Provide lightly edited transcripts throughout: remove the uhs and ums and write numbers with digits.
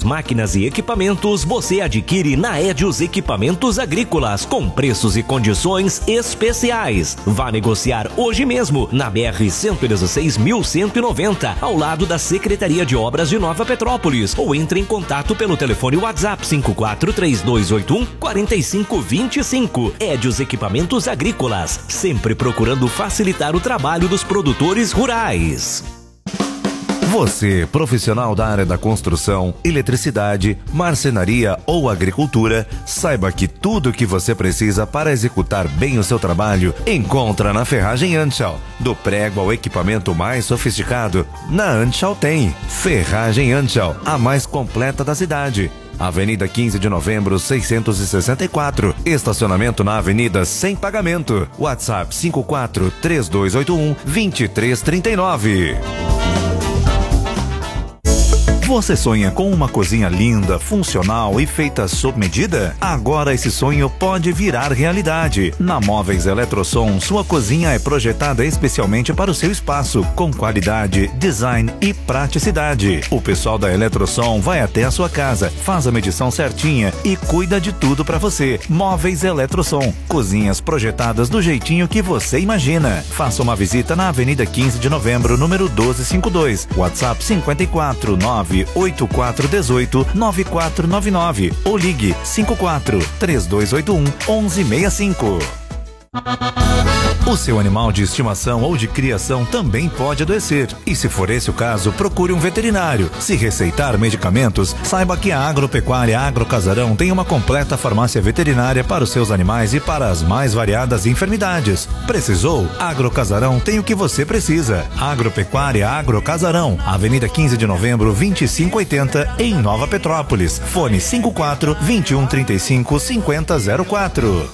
máquinas e equipamentos você adquire na Edios Equipamentos Agrícolas com preços e condições especiais. Vá negociar hoje mesmo na BR-116.190, ao lado da Secretaria de Obras de Nova Petrópolis, ou entre em contato pelo telefone WhatsApp 543281-4525. Edios Equipamentos Agrícolas, sempre procurando facilitar o trabalho dos produtores rurais. Você, profissional da área da construção, eletricidade, marcenaria ou agricultura, saiba que tudo o que você precisa para executar bem o seu trabalho encontra na Ferragem Anschau. Do prego ao equipamento mais sofisticado, na Anschau tem. Ferragem Anschau, a mais completa da cidade. Avenida 15 de Novembro, 664. Estacionamento na avenida sem pagamento. WhatsApp 54-3281-2339. Você sonha com uma cozinha linda, funcional e feita sob medida? Agora esse sonho pode virar realidade. Na Móveis Eletrosom, sua cozinha é projetada especialmente para o seu espaço, com qualidade, design e praticidade. O pessoal da Eletrosom vai até a sua casa, faz a medição certinha e cuida de tudo para você. Móveis Eletrosom, cozinhas projetadas do jeitinho que você imagina. Faça uma visita na Avenida 15 de Novembro, número 1252. WhatsApp 549-8418-9499 ou ligue 54-3281-1165. O seu animal de estimação ou de criação também pode adoecer. E se for esse o caso, procure um veterinário. Se receitar medicamentos, saiba que a Agropecuária Agrocasarão tem uma completa farmácia veterinária para os seus animais e para as mais variadas enfermidades. Precisou? Agrocasarão tem o que você precisa. Agropecuária Agrocasarão, Avenida 15 de Novembro, 2580, em Nova Petrópolis. Fone 54-2135-5004.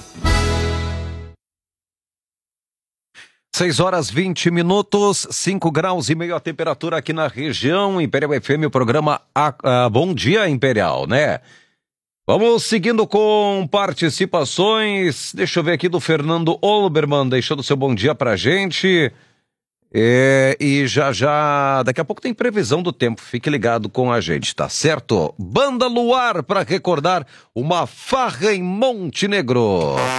6h20, 5 graus e meio a temperatura aqui na região. Imperial FM, o programa Bom Dia Imperial, né? Vamos seguindo com participações. Deixa eu ver aqui do Fernando Olbermann, deixando seu bom dia pra gente. E já, daqui a pouco tem previsão do tempo. Fique ligado com a gente, tá certo? Banda Luar, para recordar uma farra em Montenegro.